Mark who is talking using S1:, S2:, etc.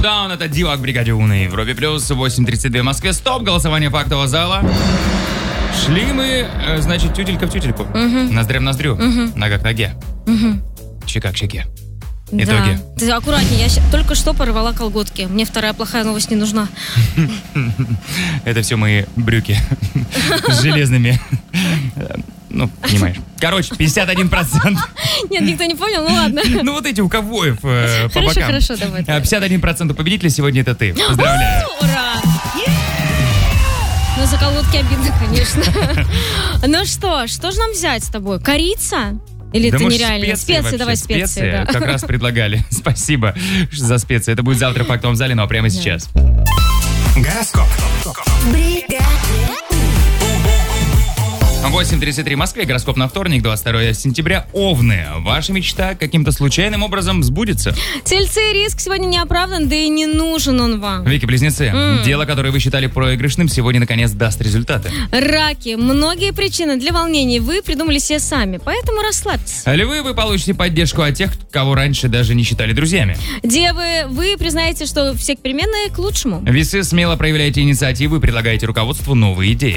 S1: Down, это Дива к бригаде У на Европе плюс 8:32 в Москве. Стоп, голосование фактового зала. Шли мы, значит, тютелька в тютельку. Ноздря в ноздрю, нога к ноге, щека к щеке. Итоги.
S2: Да. Ты аккуратнее, я только что порвала колготки. Мне вторая плохая новость не нужна.
S1: Это все мои брюки с железными. Ну, понимаешь. Короче, 51%.
S2: Нет, никто не понял, ну ладно.
S1: Ну, вот эти у ковбоев по бокам.
S2: Хорошо, давай.
S1: 51% победителя сегодня это ты. Поздравляю.
S2: Ура! Ну, за колготки обидно, конечно. Ну что же нам взять с тобой? Корица? Или
S1: да
S2: это
S1: может,
S2: нереально? Специи, давай специи. Да.
S1: Как раз предлагали. Спасибо за специи. Это будет завтра в фактовом зале, но прямо сейчас.
S3: Гороскоп.
S1: 8:33 в Москве. Гороскоп на вторник, 22 сентября. Овны. Ваша мечта каким-то случайным образом сбудется.
S2: Тельцы, риск сегодня не оправдан, да и не нужен он вам.
S1: Вики, близнецы. Дело, которое вы считали проигрышным, сегодня наконец даст результаты.
S2: Раки. Многие причины для волнений вы придумали себе сами, поэтому расслабьтесь.
S1: Львы, вы получите поддержку от тех, кого раньше даже не считали друзьями.
S2: Девы, вы признаете, что все переменные к лучшему.
S1: Весы, смело проявляете инициативу и предлагаете руководству новые идеи.